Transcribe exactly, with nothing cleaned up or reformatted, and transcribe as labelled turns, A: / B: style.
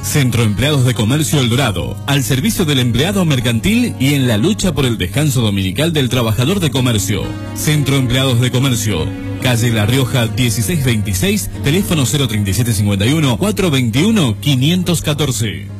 A: Centro Empleados de Comercio El Dorado, al servicio del empleado mercantil y en la lucha por el descanso dominical del trabajador de comercio. Centro Empleados de Comercio, calle La Rioja dieciséis veintiséis, teléfono cero treinta y siete cincuenta y uno, cuatrocientos veintiuno, quinientos catorce.